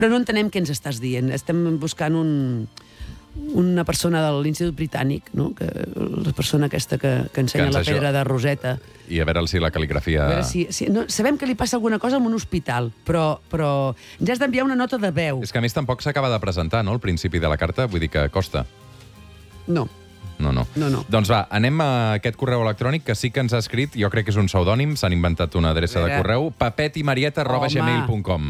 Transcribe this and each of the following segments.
Però no entenem què ens estàs dient. Estem buscant una persona de l'Institut Britànic, no? La persona aquesta que ensenya la pedra de Roseta. I a veure si la cal·ligrafia... Sabem que li passa alguna cosa en un hospital, però ens has d'enviar una nota de veu. És que a més tampoc s'acaba de presentar, no?, al principi de la carta, vull dir que costa. No. No. Doncs va, anem a aquest correu electrònic que sí que ens ha escrit, jo crec que és un pseudònim, s'han inventat una adreça de correu, papetimarieta@gmail.com.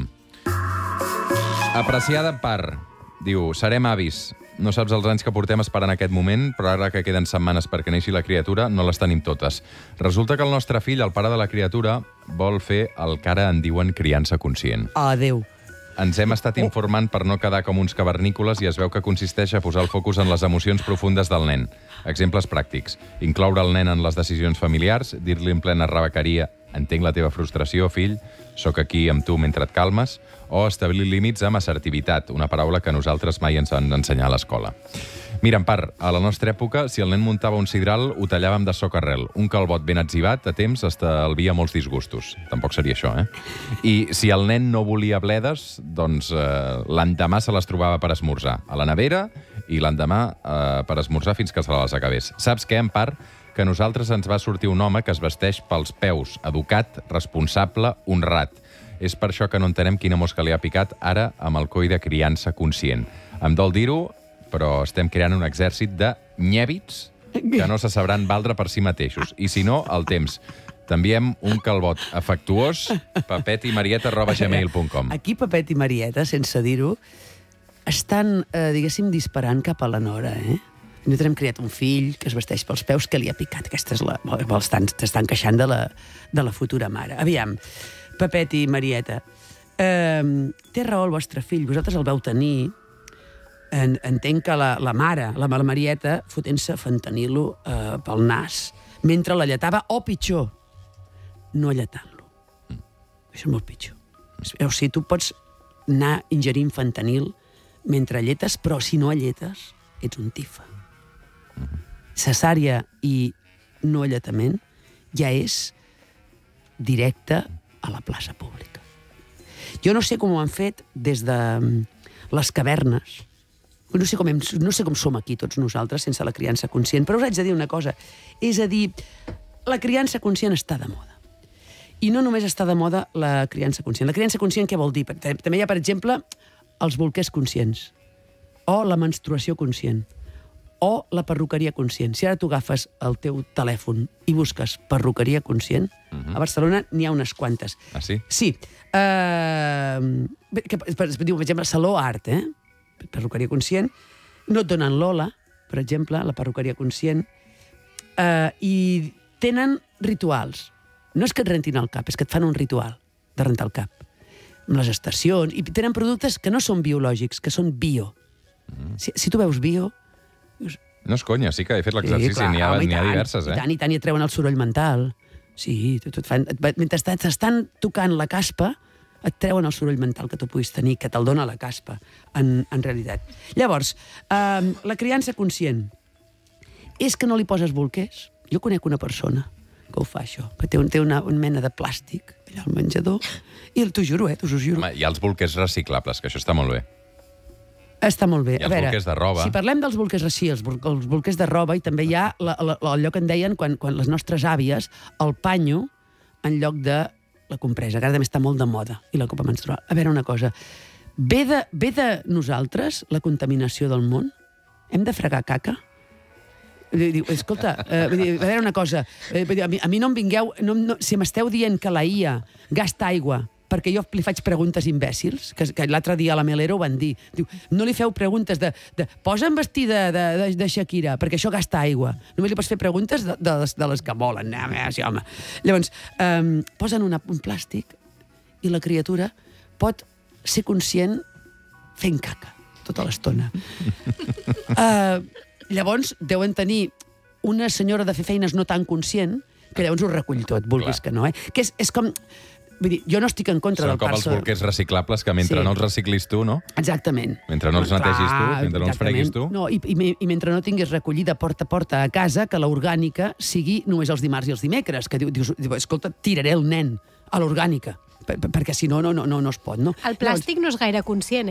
Apreciada Empar, diu, serem avis. No saps els anys que portem esperant aquest moment, però ara que queden setmanes perquè neixi la criatura, no les tenim totes. Resulta que el nostre fill, el pare de la criatura, vol fer el que ara en diuen criança conscient. Adéu. Ens hem estat informant per no quedar com uns cavernícoles i es veu que consisteix a posar el focus en les emocions profundes del nen. Exemples pràctics. Incloure el nen en les decisions familiars, dir-li en plena rebequeria entenc la teva frustració, fill, sóc aquí amb tu mentre et calmes, o establir límits amb assertivitat, una paraula que nosaltres mai ens han d'ensenyar a l'escola. Mira, Empar, a la nostra època, si el nen muntava un sidral, ho tallàvem de socarrel. Un calbot ben atzivat, a temps, estalvia molts disgustos. Tampoc seria això, eh? I si el nen no volia bledes, doncs l'endemà se les trobava per esmorzar. A la nevera, i l'endemà per esmorzar fins que se les acabés. Saps què, Empar? Que a nosaltres ens va sortir un home que es vesteix pels peus, educat, responsable, honrat. És per això que no entenem quina mosca li ha picat ara amb el coi de criança conscient. Em dol dir-ho, però estem creant un exèrcit de nyèbits que no se sabran valdre per si mateixos. I si no, el temps. T'enviem un calbot afectuós, papetimarieta@gmail.com. Aquí Papet i Marieta, sense dir-ho, estan, diguéssim, disparant cap a la Nora, eh? Nosaltres hem criat un fill que es vesteix pels peus, que li ha picat. Aquesta és t'estan queixant de la futura mare. Aviam, Papet i Marieta, té raó el vostre fill, vosaltres el vau tenir. Entenc que la mare, la Marieta, fotent-se fentanil·lo pel nas, mentre la lletava, o pitjor, no lletant-lo. Això és molt pitjor. O sigui, tu pots anar ingerint fentanil mentre lletes, però si no lletes, ets un tifa. Cesària i no alletament ja és directe a la plaça pública. Jo no sé com ho han fet des de les cavernes. No sé com som aquí tots nosaltres sense la criança conscient, però us haig de dir una cosa. És a dir, la criança conscient està de moda. I no només està de moda la criança conscient. La criança conscient què vol dir? També hi ha, per exemple, els bolquers conscients, o la menstruació conscient, o la perruqueria conscient. Si ara tu agafes el teu telèfon i busques perruqueria conscient, a Barcelona n'hi ha unes quantes. Ah, sí? Sí. Diu, per exemple, Saló Art, perruqueria conscient. No et donen Lola, per exemple, la perruqueria conscient. I tenen rituals. No és que et rentin el cap, és que et fan un ritual de rentar el cap. Amb les estacions. I tenen productes que no són biològics, que són bio. Si tu veus bio... No és conya, sí que he fet l'exercici, n'hi ha diverses, eh? I tant, i et treuen el soroll mental. Sí, mentre t'estan tocant la caspa, et treuen el soroll mental que tu puguis tenir, que te'l dona la caspa, en realitat. Llavors, la criança conscient és que no li poses bolquers. Jo conec una persona que ho fa, això, que té una mena de plàstic allà al menjador, i t'ho juro, t'ho juro. Home, hi ha els bolquers reciclables, que això està molt bé. Està molt bé. Hi ha els bolquers de roba. Si parlem dels bolquers, sí, els bolquers de roba, i també hi ha allò que en deien, quan les nostres àvies, el panyo en lloc de la compresa, que ara també està molt de moda, i la copa menstrual. A veure una cosa, ve de nosaltres la contaminació del món? Hem de fregar caca? Diu, escolta, a veure una cosa, a mi no em vingueu, si m'esteu dient que la IA gasta aigua perquè jo li faig preguntes imbècils, que l'altre dia a la Melero ho van dir. Diu, no li feu preguntes de posa'm vestida de Shakira, perquè això gasta aigua. Només li pots fer preguntes de les que volen. Sí, home. Llavors, posen un plàstic i la criatura pot ser conscient fent caca tota l'estona. Llavors, deuen tenir una senyora de fer feines no tan conscient que llavors ho recull tot, vulguis que no, Que és com... Vull dir, jo no estic en contra del parcel. Són com els bolquers reciclables que mentre no els reciclis tu, no? Exactament. Mentre no els netegis tu, mentre no els freguis tu. No, i mentre no tinguis recollida porta a porta a casa, que l'orgànica sigui només els dimarts i els dimecres, que dius, escolta, tiraré el nen a l'orgànica. perquè si no, no es pot, no? El plàstic no és gaire conscient,